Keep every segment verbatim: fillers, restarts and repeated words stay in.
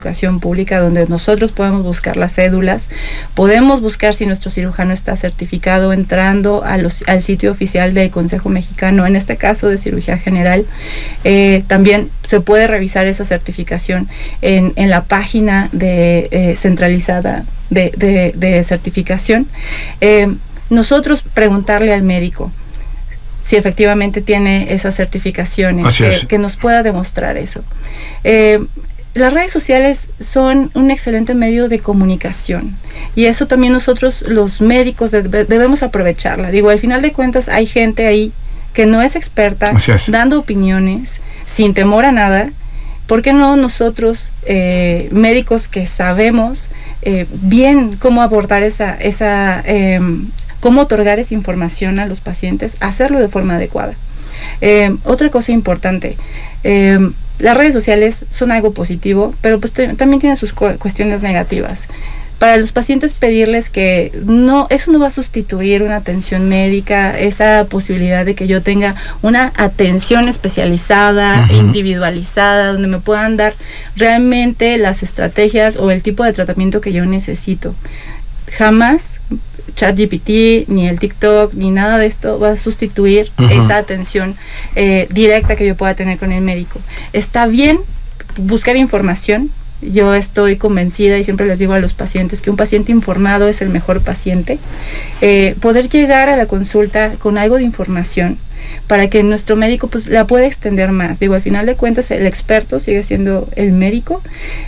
educación pública, donde nosotros podemos buscar las cédulas, podemos buscar si nuestro cirujano está certificado entrando a los, al sitio oficial del Consejo Mexicano, en este caso de cirugía general. Eh, también se puede revisar esa certificación en, en la página de, eh, centralizada de, de, de certificación. Eh, nosotros preguntarle al médico si efectivamente tiene esas certificaciones, que, que nos pueda demostrar eso. Eh, Las redes sociales son un excelente medio de comunicación y eso también nosotros los médicos debe, debemos aprovecharla. Digo, al final de cuentas hay gente ahí que no es experta, es. dando opiniones sin temor a nada. ¿Por qué no nosotros, eh, médicos que sabemos eh, bien cómo abordar esa, esa eh, cómo otorgar esa información a los pacientes, hacerlo de forma adecuada? Eh, otra cosa importante, eh, las redes sociales son algo positivo, pero pues te, también tienen sus cu- cuestiones negativas. Para los pacientes pedirles que no, eso no va a sustituir una atención médica, esa posibilidad de que yo tenga una atención especializada, uh-huh. individualizada, donde me puedan dar realmente las estrategias o el tipo de tratamiento que yo necesito. Jamás ChatGPT, ni el TikTok, ni nada de esto va a sustituir uh-huh. esa atención eh, directa que yo pueda tener con el médico. Está bien buscar información. Yo estoy convencida y siempre les digo a los pacientes que un paciente informado es el mejor paciente. Eh, poder llegar a la consulta con algo de información para que nuestro médico pues la pueda extender más. Digo, al final de cuentas el experto sigue siendo el médico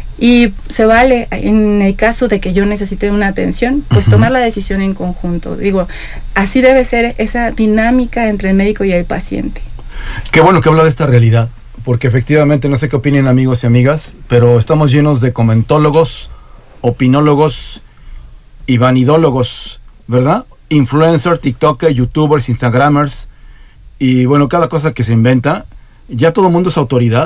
y se vale en el caso de que yo necesite una atención, pues uh-huh. tomar la decisión en conjunto. Digo, así debe ser esa dinámica entre el médico y el paciente. Qué bueno que habla de esta realidad, porque efectivamente, no sé qué opinen amigos y amigas, pero estamos llenos de comentólogos, opinólogos y vanidólogos, ¿verdad? Influencers, tiktokers, youtubers, instagramers, y bueno, cada cosa que se inventa, ya todo el mundo es autoridad,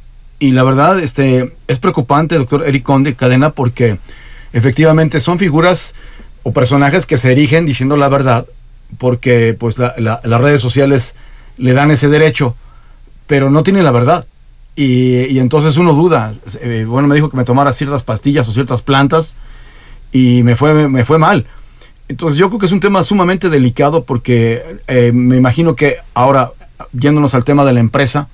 y la verdad este, es preocupante, doctor Eric Conde Cadena, porque efectivamente son figuras o personajes que se erigen diciendo la verdad, porque pues la, la, las redes sociales le dan ese derecho, pero no tiene la verdad, y, y entonces uno duda. Eh, bueno, me dijo que me tomara ciertas pastillas o ciertas plantas y me fue, me, me fue mal. Entonces yo creo que es un tema sumamente delicado porque eh, me imagino que ahora, yéndonos al tema de la empresa,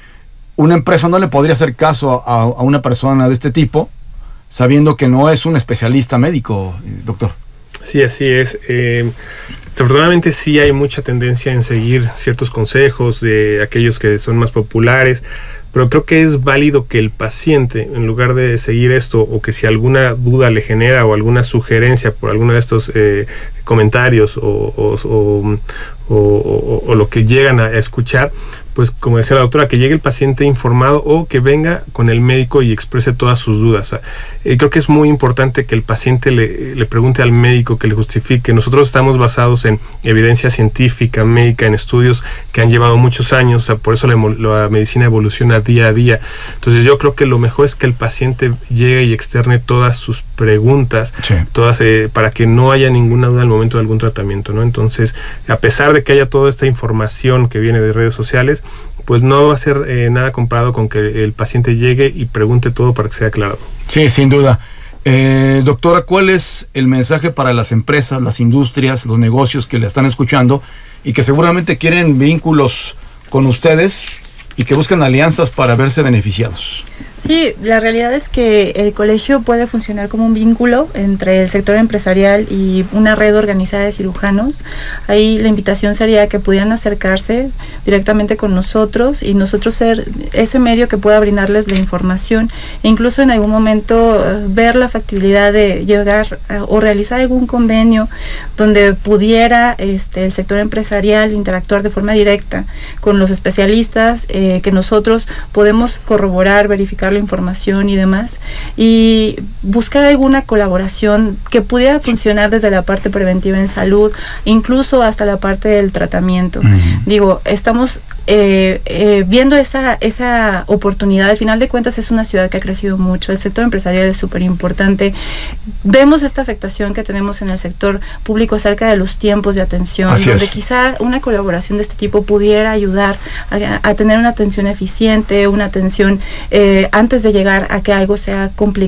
una empresa no le podría hacer caso a, a una persona de este tipo sabiendo que no es un especialista médico, doctor. Sí, así es. Eh, desafortunadamente sí hay mucha tendencia en seguir ciertos consejos de aquellos que son más populares, pero creo que es válido que el paciente, en lugar de seguir esto, o que si alguna duda le genera o alguna sugerencia por alguno de estos eh, comentarios o, o, o, o, o, o lo que llegan a escuchar, pues como decía la doctora, que llegue el paciente informado o que venga con el médico y exprese todas sus dudas. O sea, eh, creo que es muy importante que el paciente le, le pregunte al médico, que le justifique. Nosotros estamos basados en evidencia científica, médica, en estudios que han llevado muchos años, o sea, por eso la, la medicina evoluciona día a día. Entonces yo creo que lo mejor es que el paciente llegue y externe todas sus preguntas, sí. todas eh, para que no haya ninguna duda al momento de algún tratamiento, ¿no? Entonces, a pesar de que haya toda esta información que viene de redes sociales, pues no va a ser eh, nada comparado con que el paciente llegue y pregunte todo para que sea claro. Sí, sin duda. Eh, doctora, ¿cuál es el mensaje para las empresas, las industrias, los negocios que le están escuchando y que seguramente quieren vínculos con ustedes y que buscan alianzas para verse beneficiados? Sí, la realidad es que el colegio puede funcionar como un vínculo entre el sector empresarial y una red organizada de cirujanos. Ahí la invitación sería que pudieran acercarse directamente con nosotros y nosotros ser ese medio que pueda brindarles la información e incluso en algún momento uh, ver la factibilidad de llegar uh, o realizar algún convenio donde pudiera este, el sector empresarial interactuar de forma directa con los especialistas, eh, que nosotros podemos corroborar, verificar la información y demás, y buscar alguna colaboración que pudiera funcionar desde la parte preventiva en salud, incluso hasta la parte del tratamiento. Uh-huh. Digo, estamos eh, eh, viendo esa, esa oportunidad, al final de cuentas es una ciudad que ha crecido mucho, el sector empresarial es súper importante, vemos esta afectación que tenemos en el sector público acerca de los tiempos de atención, Así donde es. quizá una colaboración de este tipo pudiera ayudar a, a tener una atención eficiente, una atención eh, antes de llegar a que algo sea complicado